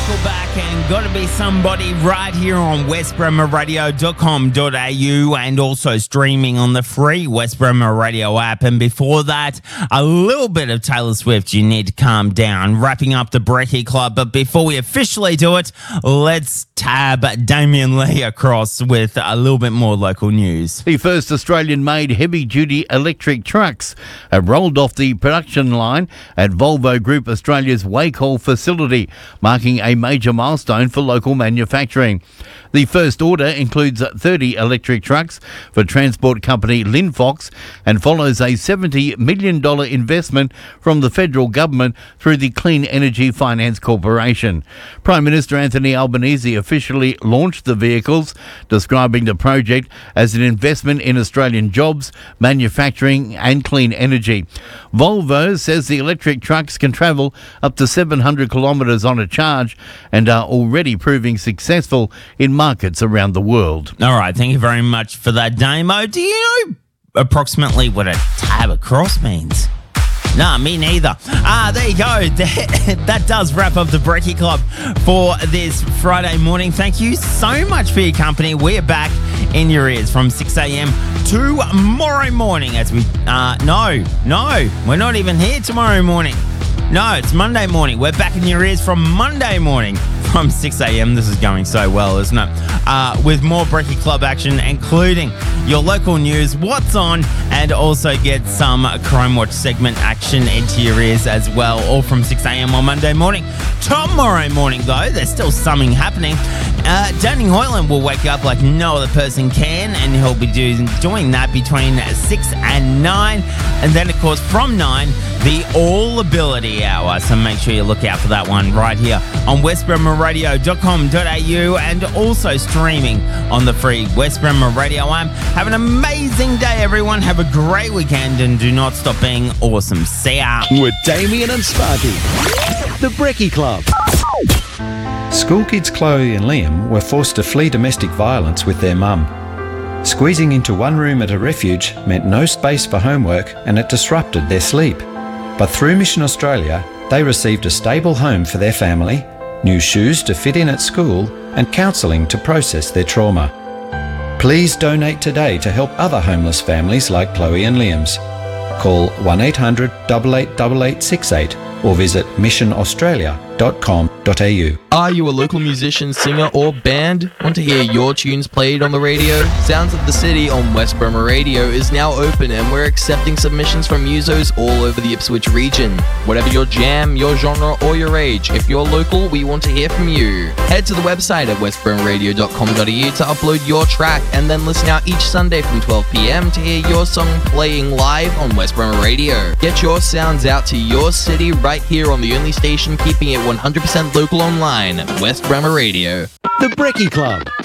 Nickelback and Gotta Be Somebody right here on westbremerradio.com.au and also streaming on the free West Bremer Radio app. And before that, a little bit of Taylor Swift, You Need to Calm Down, wrapping up the Brekkie Club. But before we officially do it, let's tab Damien Lee across with a little bit more local news. The first Australian-made heavy-duty electric trucks have rolled off the production line at Volvo Group Australia's Wacol facility, marking a major milestone for local manufacturing. The first order includes 30 electric trucks for transport company Linfox and follows a $70 million investment from the federal government through the Clean Energy Finance Corporation. Prime Minister Anthony Albanese officially launched the vehicles, describing the project as an investment in Australian jobs, manufacturing and clean energy. Volvo says the electric trucks can travel up to 700 kilometres on a charge and are already proving successful in markets around the world. All right, thank you very much for that, Damo. Do you know approximately what a tab across means? Nah, me neither. There you go. That does wrap up the Brekkie Club for this Friday morning. Thank you so much for your company. We are back in your ears from 6 a.m. tomorrow morning as we... No, we're not even here tomorrow morning. No, it's Monday morning. We're back in your ears from Monday morning from 6 a.m. This is going so well, isn't it? With more Brekkie Club action, including your local news, what's on, and also get some Crime Watch segment action into your ears as well, all from 6 a.m. on Monday morning. Tomorrow morning, though, there's still something happening. Danny Hoyland will wake up like no other person can, and he'll be doing that between 6 and 9. And then, of course, from 9, the All Ability Hour. So make sure you look out for that one right here on westbremerradio.com.au and also streaming on the free West Bremer Radio app. Have an amazing day, everyone. Have a great weekend and do not stop being awesome. See ya. With Damien and Sparky, the Brekkie Club. School kids Chloe and Liam were forced to flee domestic violence with their mum. Squeezing into one room at a refuge meant no space for homework and it disrupted their sleep. But through Mission Australia, they received a stable home for their family, new shoes to fit in at school, and counselling to process their trauma. Please donate today to help other homeless families like Chloe and Liam's. Call 1800 888868 or visit missionaustralia.com.au. Are you a local musician, singer or band? Want to hear your tunes played on the radio? Sounds of the City on West Bremer Radio is now open and we're accepting submissions from musos all over the Ipswich region. Whatever your jam, your genre or your age, if you're local, we want to hear from you. Head to the website at westbremerradio.com.au to upload your track and then listen out each Sunday from 12 p.m. to hear your song playing live on West Bremer Radio. Get your sounds out to your city right here on the only station keeping it 100% local online, West Bremer Radio. The Brekkie Club.